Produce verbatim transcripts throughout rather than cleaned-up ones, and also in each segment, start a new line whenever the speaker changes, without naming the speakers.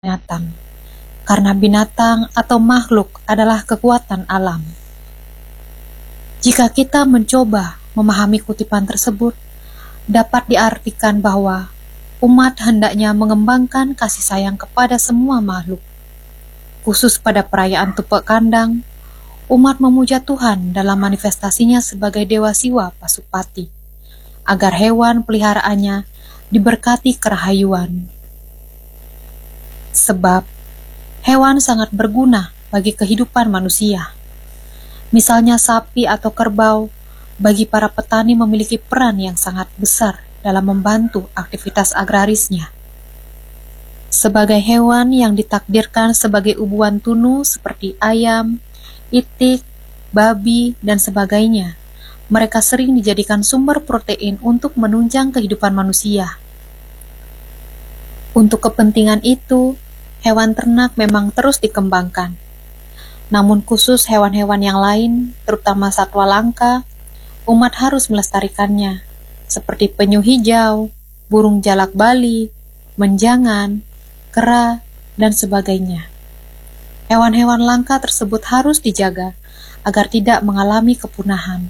binatang, karena binatang atau makhluk adalah kekuatan alam. Jika kita mencoba memahami kutipan tersebut, dapat diartikan bahwa umat hendaknya mengembangkan kasih sayang kepada semua makhluk. Khusus pada perayaan Tumpek Kandang, umat memuja Tuhan dalam manifestasinya sebagai Dewa Siwa Pasupati, agar hewan peliharaannya diberkati kerahayuan. Sebab hewan sangat berguna bagi kehidupan manusia. Misalnya sapi atau kerbau, bagi para petani memiliki peran yang sangat besar dalam membantu aktivitas agrarisnya. Sebagai hewan yang ditakdirkan sebagai ubuan tunu seperti ayam, itik, babi, dan sebagainya, mereka sering dijadikan sumber protein untuk menunjang kehidupan manusia. Untuk kepentingan itu, hewan ternak memang terus dikembangkan. Namun khusus hewan-hewan yang lain, terutama satwa langka, umat harus melestarikannya, seperti penyu hijau, burung jalak Bali, menjangan, kera, dan sebagainya. Hewan-hewan langka tersebut harus dijaga agar tidak mengalami kepunahan.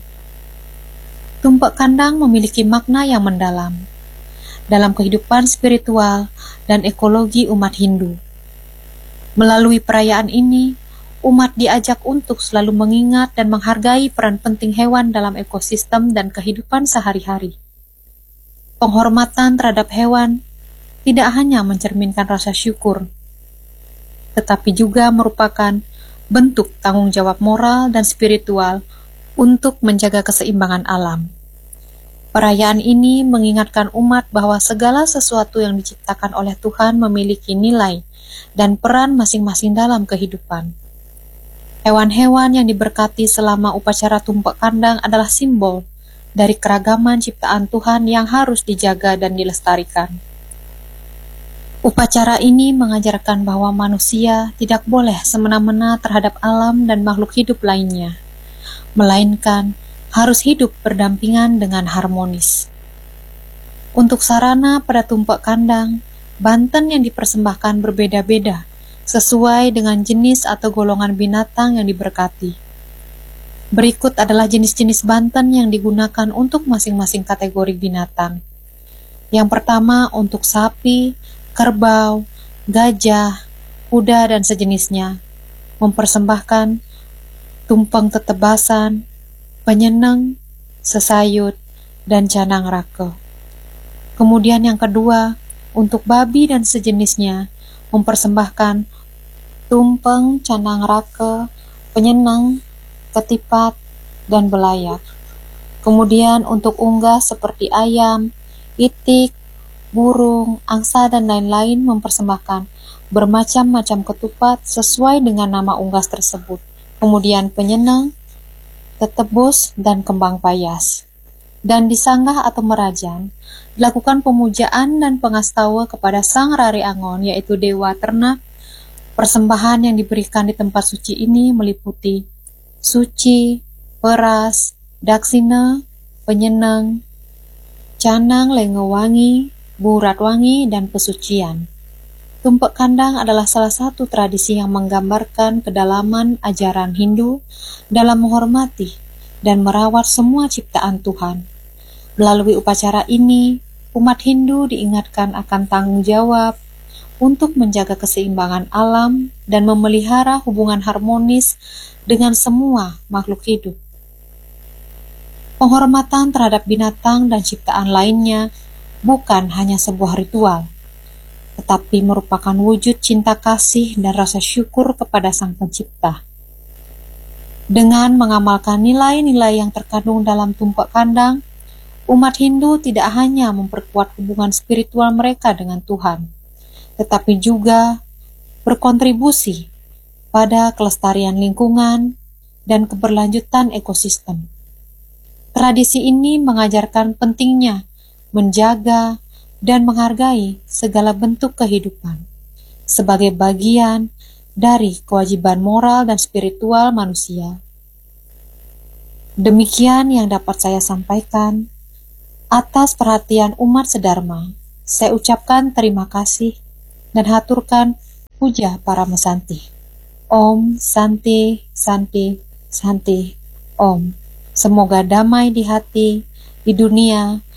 Tumpek Kandang memiliki makna yang mendalam dalam kehidupan spiritual dan ekologi umat Hindu. Melalui perayaan ini, umat diajak untuk selalu mengingat dan menghargai peran penting hewan dalam ekosistem dan kehidupan sehari-hari. Penghormatan terhadap hewan tidak hanya mencerminkan rasa syukur, tetapi juga merupakan bentuk tanggung jawab moral dan spiritual untuk menjaga keseimbangan alam. Perayaan ini mengingatkan umat bahwa segala sesuatu yang diciptakan oleh Tuhan memiliki nilai dan peran masing-masing dalam kehidupan. Hewan-hewan yang diberkati selama upacara Tumpek Kandang adalah simbol dari keragaman ciptaan Tuhan yang harus dijaga dan dilestarikan. Upacara ini mengajarkan bahwa manusia tidak boleh semena-mena terhadap alam dan makhluk hidup lainnya, melainkan harus hidup berdampingan dengan harmonis. Untuk sarana pada Tumpek Kandang, banten yang dipersembahkan berbeda-beda, sesuai dengan jenis atau golongan binatang yang diberkati. Berikut adalah jenis-jenis banten yang digunakan untuk masing-masing kategori binatang. Yang pertama untuk sapi, kerbau, gajah, kuda, dan sejenisnya, mempersembahkan tumpeng tetebasan, penyeneng, sesayut, dan canang rake. Kemudian yang kedua, untuk babi dan sejenisnya, mempersembahkan tumpeng, canang rake, penyeneng, ketipat, dan belayak. Kemudian untuk unggas seperti ayam, itik, burung, angsa, dan lain-lain mempersembahkan bermacam-macam ketupat sesuai dengan nama unggas tersebut. Kemudian penyeneng, tetebus, dan kembang payas. Dan di sanggah atau merajan, dilakukan pemujaan dan pengastawa kepada Sang Rari Angon, yaitu Dewa Ternak. Persembahan yang diberikan di tempat suci ini meliputi suci, peras, daksina, penyeneng, canang lenge wangi, burat wangi, dan pesucian. Tumpek Kandang adalah salah satu tradisi yang menggambarkan kedalaman ajaran Hindu dalam menghormati dan merawat semua ciptaan Tuhan. Melalui upacara ini, umat Hindu diingatkan akan tanggung jawab untuk menjaga keseimbangan alam dan memelihara hubungan harmonis dengan semua makhluk hidup. Penghormatan terhadap binatang dan ciptaan lainnya bukan hanya sebuah ritual, tetapi merupakan wujud cinta kasih dan rasa syukur kepada Sang Pencipta. Dengan mengamalkan nilai-nilai yang terkandung dalam Tumpek Kandang, umat Hindu tidak hanya memperkuat hubungan spiritual mereka dengan Tuhan, tetapi juga berkontribusi pada kelestarian lingkungan dan keberlanjutan ekosistem. Tradisi ini mengajarkan pentingnya menjaga dan menghargai segala bentuk kehidupan sebagai bagian dari kewajiban moral dan spiritual manusia. Demikian yang dapat saya sampaikan. Atas perhatian umat sedharma, saya ucapkan terima kasih dan haturkan Puja para mesanti. Om Santi Santi Santi Om. Semoga damai di hati, di dunia,